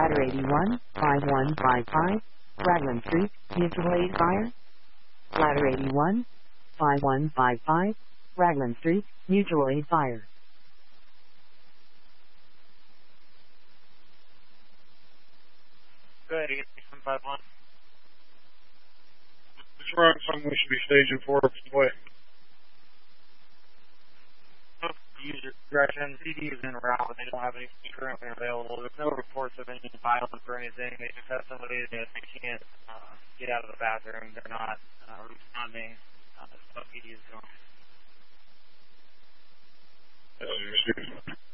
Ladder 81, 5155, Raglan Street, mutual aid fire. Ladder 81, 5155, Raglan Street, mutual aid fire. Go ahead, 8151. It's around something we should be staging for way. User direction. CD is en route, but they don't have any currently available. There's no reports of any violence or anything. They just have somebody that they can't get out of the bathroom. They're not responding. So PD is going.